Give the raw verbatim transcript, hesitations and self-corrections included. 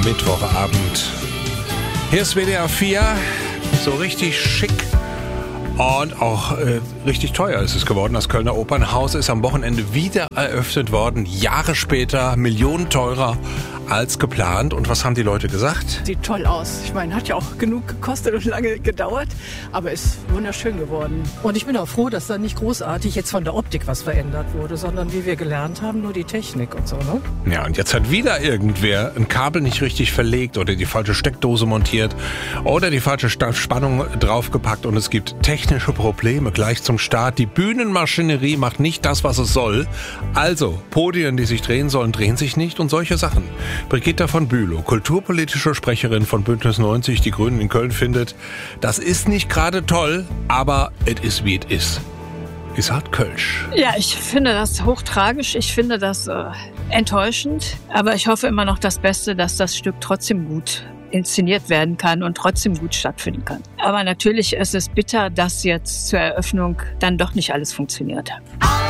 Mittwochabend. Hier ist W D R vier, so richtig schick und auch äh, richtig teuer ist es geworden. Das Kölner Opernhaus ist am Wochenende wieder eröffnet worden, Jahre später, Millionen teurer als geplant. Und was haben die Leute gesagt? Sieht toll aus. Ich meine, hat ja auch genug gekostet und lange gedauert, aber ist wunderschön geworden. Und ich bin auch froh, dass da nicht großartig jetzt von der Optik was verändert wurde, sondern wie wir gelernt haben, nur die Technik und so, ne? Ja, und jetzt hat wieder irgendwer ein Kabel nicht richtig verlegt oder die falsche Steckdose montiert oder die falsche Spannung draufgepackt und es gibt technische Probleme gleich zum Start. Die Bühnenmaschinerie macht nicht das, was es soll. Also, Podien, die sich drehen sollen, drehen sich nicht und solche Sachen. Brigitta von Bülow, kulturpolitische Sprecherin von Bündnis neunzig, die Grünen in Köln, findet, das ist nicht gerade toll, aber es ist wie es ist. Ist halt Kölsch. Ja, ich finde das hochtragisch, ich finde das äh, enttäuschend, aber ich hoffe immer noch das Beste, dass das Stück trotzdem gut inszeniert werden kann und trotzdem gut stattfinden kann. Aber natürlich ist es bitter, dass jetzt zur Eröffnung dann doch nicht alles funktioniert hat.